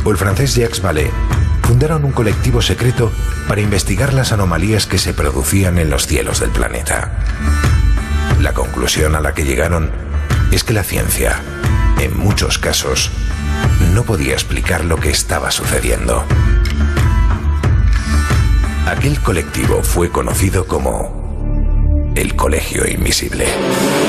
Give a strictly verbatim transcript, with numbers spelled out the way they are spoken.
o el francés Jacques Vallée fundaron un colectivo secreto para investigar las anomalías que se producían en los cielos del planeta. La conclusión a la que llegaron es que la ciencia, en muchos casos, no podía explicar lo que estaba sucediendo. Aquel colectivo fue conocido como el Colegio Invisible.